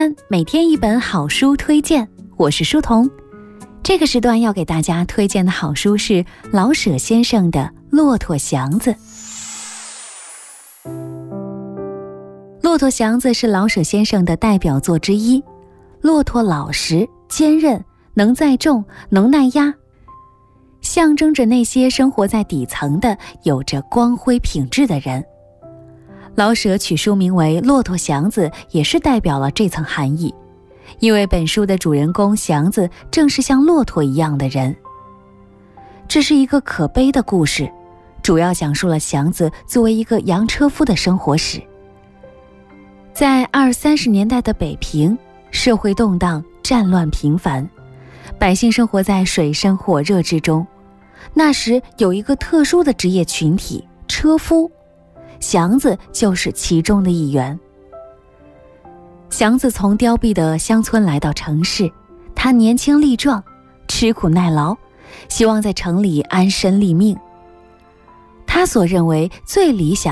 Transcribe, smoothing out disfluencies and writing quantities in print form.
每天一本好书推荐，我是书童。这个时段要给大家推荐的好书是老舍先生的《骆驼祥子》。《骆驼祥子》是老舍先生的代表作之一。骆驼老实、坚韧，能载重，能耐压，象征着那些生活在底层的、有着光辉品质的人。老舍取书名为《骆驼祥子》，也是代表了这层含义，因为本书的主人公祥子正是像骆驼一样的人。这是一个可悲的故事，主要讲述了祥子作为一个洋车夫的生活史。在20-30年代的北平，社会动荡，战乱频繁，百姓生活在水深火热之中。那时有一个特殊的职业群体——车夫，祥子就是其中的一员。祥子从凋敝的乡村来到城市，他年轻力壮，吃苦耐劳，希望在城里安身立命。他所认为最理想